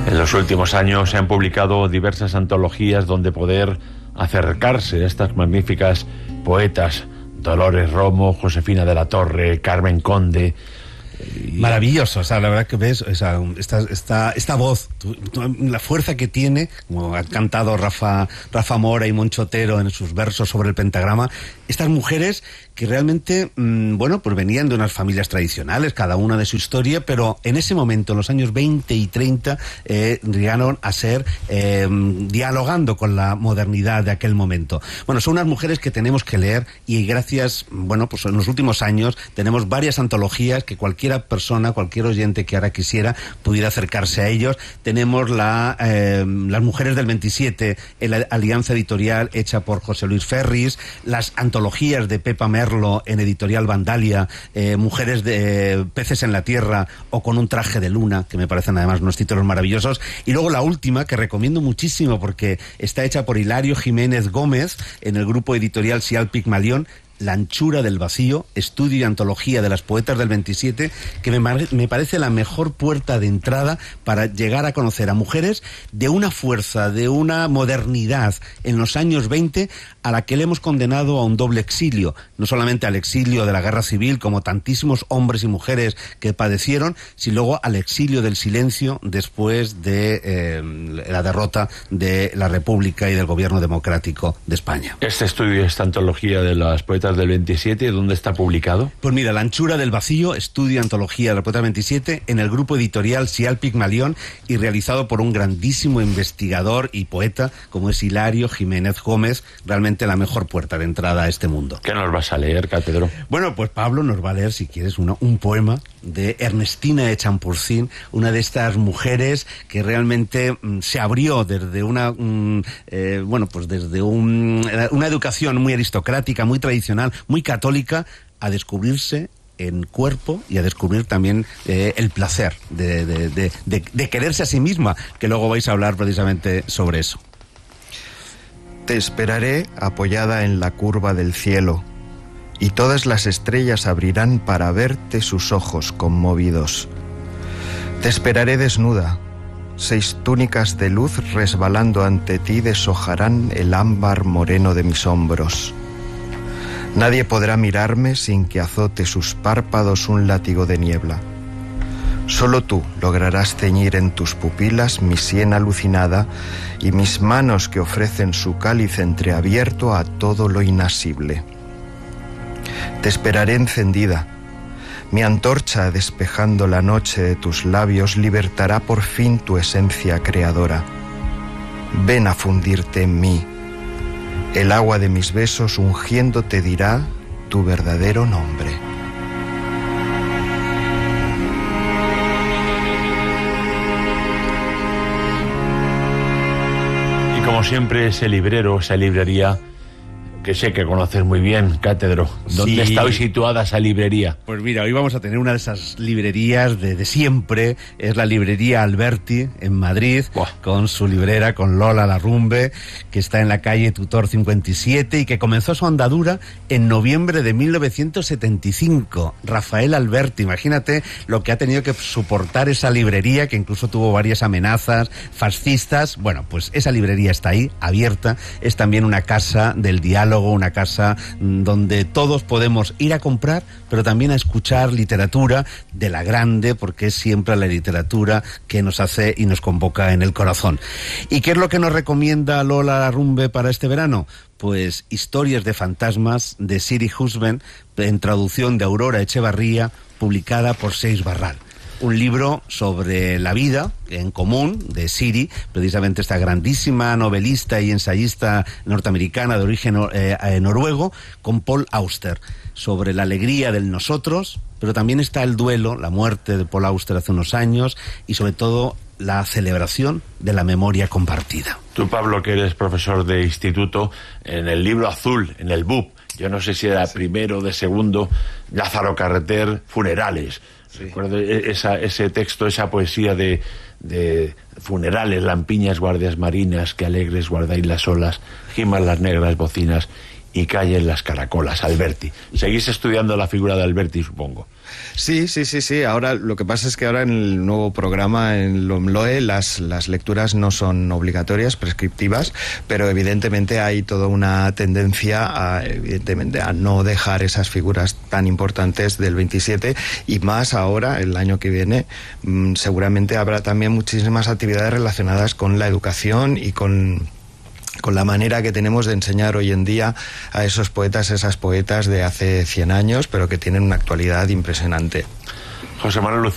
En los últimos años se han publicado diversas antologías donde poder acercarse a estas magníficas poetas: Dolores Romo, Josefina de la Torre, Carmen Conde. Maravilloso, o sea, la verdad que ves esta voz, la fuerza que tiene, como ha cantado Rafa Mora y Moncho Otero en sus versos sobre el pentagrama, estas mujeres que realmente, bueno, pues venían de unas familias tradicionales, cada una de su historia, pero en ese momento, en los años 20 y 30, llegaron a ser dialogando con la modernidad de aquel momento. Bueno, son unas mujeres que tenemos que leer y gracias, bueno, pues en los últimos años tenemos varias antologías que cualquier persona, cualquier oyente que ahora quisiera, pudiera acercarse a ellos. Tenemos las Mujeres del 27, en la alianza editorial hecha por José Luis Ferris, las antologías de Pepa Merlo en editorial Vandalia, Mujeres de Peces en la Tierra o Con un traje de luna, que me parecen además unos títulos maravillosos. Y luego la última, que recomiendo muchísimo porque está hecha por Hilario Jiménez Gómez en el grupo editorial Sial Pigmalión, La anchura del vacío, estudio y antología de las poetas del 27, que me parece la mejor puerta de entrada para llegar a conocer a mujeres de una fuerza, de una modernidad en los años 20 a la que le hemos condenado a un doble exilio, no solamente al exilio de la guerra civil, como tantísimos hombres y mujeres que padecieron, sino luego al exilio del silencio después de la derrota de la República y del gobierno democrático de España. Este estudio, esta antología de las poetas del 27, ¿dónde está publicado? Pues mira, La anchura del vacío, estudio y antología de la poeta 27, en el grupo editorial Sial Pigmalión y realizado por un grandísimo investigador y poeta como es Hilario Jiménez Gómez, realmente la mejor puerta de entrada a este mundo. ¿Qué nos vas a leer, Catedro? Bueno, pues Pablo nos va a leer, si quieres, un poema de Ernestina de Champurcín, una de estas mujeres que realmente se abrió desde una educación muy aristocrática, muy tradicional, muy católica, a descubrirse en cuerpo y a descubrir también el placer de quererse a sí misma, que luego vais a hablar precisamente sobre eso. Te esperaré apoyada en la curva del cielo, y todas las estrellas abrirán para verte sus ojos conmovidos. Te esperaré desnuda, 6 túnicas de luz resbalando ante ti deshojarán el ámbar moreno de mis hombros. Nadie podrá mirarme sin que azote sus párpados un látigo de niebla. Solo tú lograrás ceñir en tus pupilas mi sien alucinada y mis manos que ofrecen su cáliz entreabierto a todo lo inasible. Te esperaré encendida. Mi antorcha, despejando la noche de tus labios, libertará por fin tu esencia creadora. Ven a fundirte en mí. El agua de mis besos ungiendo te dirá tu verdadero nombre. Y como siempre, ese librero, esa librería, que sé que conoces muy bien, Catedro. ¿Dónde está hoy situada esa librería? Pues mira, hoy vamos a tener una de esas librerías de siempre. Es la librería Alberti, en Madrid. ¡Buah! Con su librera, con Lola Larrumbe, que está en la calle Tutor 57 y que comenzó su andadura en noviembre de 1975. Rafael Alberti, imagínate lo que ha tenido que soportar esa librería, que incluso tuvo varias amenazas fascistas. Bueno, pues esa librería está ahí, abierta. Es también una casa del diálogo, una casa donde todos podemos ir a comprar, pero también a escuchar literatura de la grande, porque es siempre la literatura que nos hace y nos convoca en el corazón. ¿Y qué es lo que nos recomienda Lola Larrumbe para este verano? Pues Historias de fantasmas de Siri Husband, en traducción de Aurora Echevarría, publicada por Seix Barral. Un libro sobre la vida en común de Siri, precisamente esta grandísima novelista y ensayista norteamericana de origen noruego, con Paul Auster, sobre la alegría del nosotros, pero también está el duelo, la muerte de Paul Auster hace unos años, y sobre todo la celebración de la memoria compartida. Tú, Pablo, que eres profesor de instituto, en el libro azul, en el BUP, yo no sé si era primero o de segundo, Lázaro Carreter, Funerales. Sí. Recuerdo ese texto, esa poesía de funerales, lampiñas guardias marinas, que alegres guardáis las olas, giman las negras bocinas y callen las caracolas. Alberti. Seguís estudiando la figura de Alberti, supongo. Sí. Ahora lo que pasa es que ahora en el nuevo programa, en LOMLOE, las lecturas no son obligatorias, prescriptivas, pero evidentemente hay toda una tendencia a no dejar esas figuras tan importantes del 27, y más ahora, el año que viene, seguramente habrá también muchísimas actividades relacionadas con la educación y con la manera que tenemos de enseñar hoy en día a esos poetas, esas poetas de hace 100 años, pero que tienen una actualidad impresionante. José Manuel Lucía.